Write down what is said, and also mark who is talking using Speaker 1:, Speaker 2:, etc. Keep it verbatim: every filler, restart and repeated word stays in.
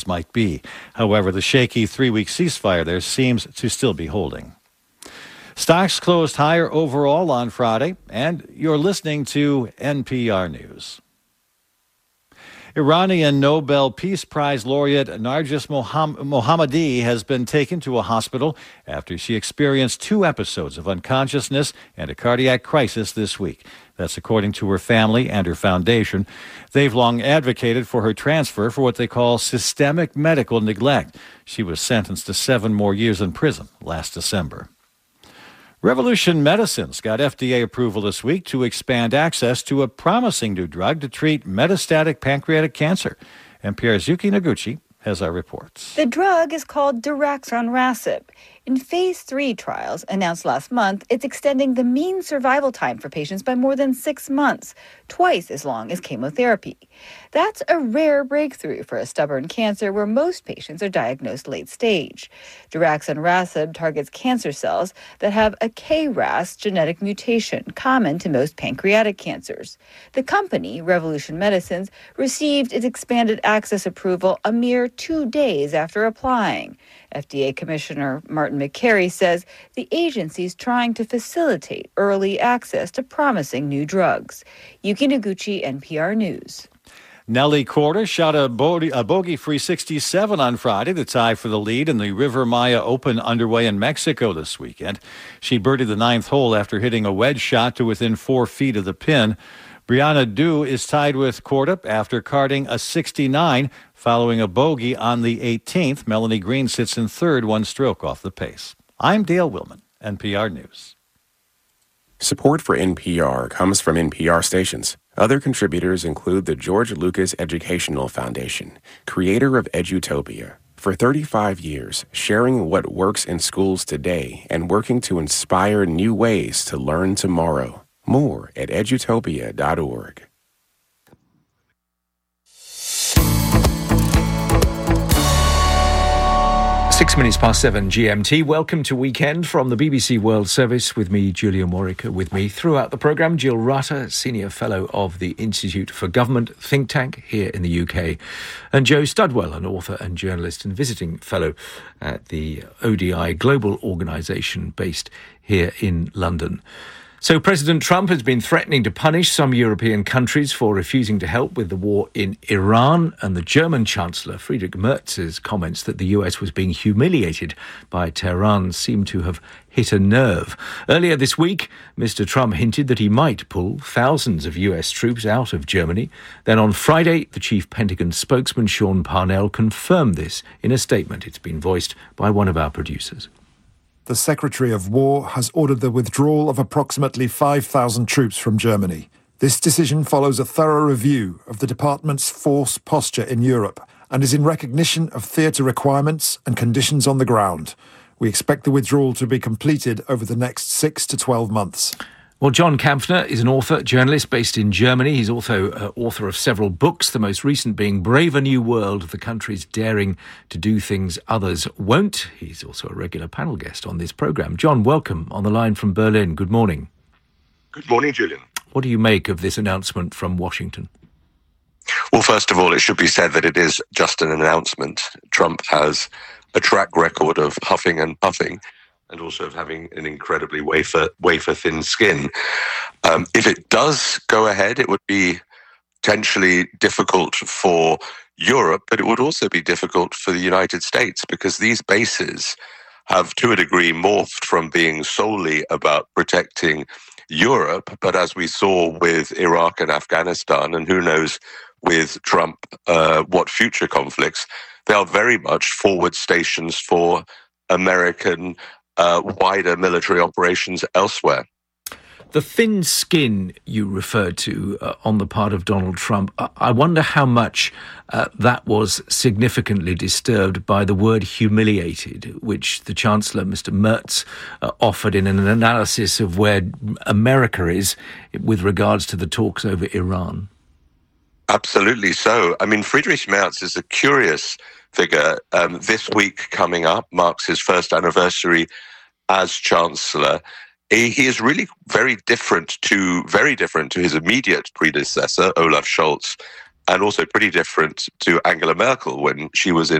Speaker 1: might be. However, the shaky three-week ceasefire there seems to still be holding. Stocks closed higher overall on Friday, and you're listening to N P R News. Iranian Nobel Peace Prize laureate Narges Mohammadi has been taken to a hospital after she experienced two episodes of unconsciousness and a cardiac crisis this week. That's according to her family and her foundation. They've long advocated for her transfer for what they call systemic medical neglect. She was sentenced to seven more years in prison last December. Revolution Medicines got F D A approval this week to expand access to a promising new drug to treat metastatic pancreatic cancer. N P R's Yuki Noguchi has our reports.
Speaker 2: The drug is called daraxonrasib. In phase three trials announced last month, it's extending the mean survival time for patients by more than six months, twice as long as chemotherapy. That's a rare breakthrough for a stubborn cancer where most patients are diagnosed late stage. Daraxonrasib targets cancer cells that have a K R A S genetic mutation common to most pancreatic cancers. The company, Revolution Medicines, received its expanded access approval a mere two days after applying. F D A Commissioner Martin McCary says the agency's trying to facilitate early access to promising new drugs. Yuki Noguchi, N P R News.
Speaker 1: Nelly Korda shot a, bogey, a bogey-free sixty-seven on Friday, the tie for the lead in the River Maya Open underway in Mexico this weekend. She birdied the ninth hole after hitting a wedge shot to within four feet of the pin. Brianna Du is tied with Korda after carding a sixty-nine following a bogey on the eighteenth. Melanie Green sits in third, one stroke off the pace. I'm Dale Willman, N P R News.
Speaker 3: Support for N P R comes from N P R stations. Other contributors include the George Lucas Educational Foundation, creator of Edutopia. For thirty-five years, sharing what works in schools today and working to inspire new ways to learn tomorrow. More at edutopia dot org.
Speaker 4: Six minutes past seven G M T. Welcome to Weekend from the B B C World Service with me, Julian Warwick. With me throughout the programme, Jill Rutter, Senior Fellow of the Institute for Government think tank here in the U K, and Joe Studwell, an author and journalist and visiting fellow at the O D I Global Organisation based here in London. So President Trump has been threatening to punish some European countries for refusing to help with the war in Iran, and the German Chancellor Friedrich Merz's comments that the U S was being humiliated by Tehran seem to have hit a nerve. Earlier this week, Mister Trump hinted that he might pull thousands of U S troops out of Germany. Then on Friday, the chief Pentagon spokesman Sean Parnell confirmed this in a statement. It's been voiced by one of our producers.
Speaker 5: The Secretary of War has ordered the withdrawal of approximately five thousand troops from Germany. This decision follows a thorough review of the department's force posture in Europe and is in recognition of theatre requirements and conditions on the ground. We expect the withdrawal to be completed over the next six to twelve months.
Speaker 4: Well, John Kampfner is an author, journalist based in Germany. He's also uh, author of several books, the most recent being Brave a New World, the country's daring to do things others won't. He's also a regular panel guest on this programme. John, welcome on the line from Berlin. Good morning.
Speaker 6: Good morning, Julian.
Speaker 4: What do you make of this announcement from Washington?
Speaker 6: Well, first of all, it should be said that it is just an announcement. Trump has a track record of huffing and puffing, and also of having an incredibly wafer, wafer-thin skin. Um, if it does go ahead, it would be potentially difficult for Europe, but it would also be difficult for the United States, because these bases have, to a degree, morphed from being solely about protecting Europe, but as we saw with Iraq and Afghanistan, and who knows with Trump uh, what future conflicts, they are very much forward stations for American Uh, wider military operations elsewhere.
Speaker 4: The thin skin you referred to uh, on the part of Donald Trump, I wonder how much uh, that was significantly disturbed by the word humiliated, which the Chancellor, Mister Merz, uh, offered in an analysis of where America is with regards to the talks over Iran.
Speaker 6: Absolutely so. I mean, Friedrich Merz is a curious figure. Um, this week coming up marks his first anniversary as Chancellor. He, he is really very different to very different to his immediate predecessor, Olaf Scholz, and also pretty different to Angela Merkel when she was in